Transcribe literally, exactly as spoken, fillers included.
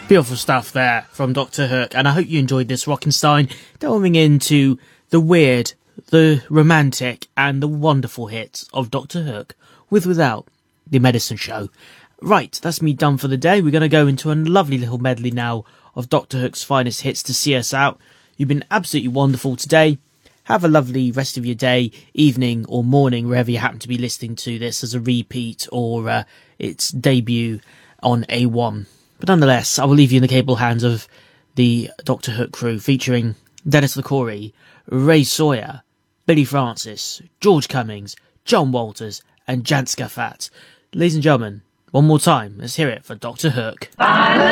Beautiful stuff there from Doctor Hook, and I hope you enjoyed this Rockenstein, delving into the weird, the romantic, and the wonderful hits of Doctor Hook, with without the medicine show. Right, that's me done for the day. We're going to go into a lovely little medley now of Doctor Hook's finest hits to see us out. You've been absolutely wonderful today. Have a lovely rest of your day, evening, or morning, wherever you happen to be listening to this as a repeat or uh, its debut on A one. But nonetheless, I will leave you in the capable hands of the Doctor Hook crew, featuring Dennis LaCorey, Ray Sawyer, Billy Francis, George Cummings, John Walters, and Jan Scafat. Ladies and gentlemen, one more time, let's hear it for Doctor Hook.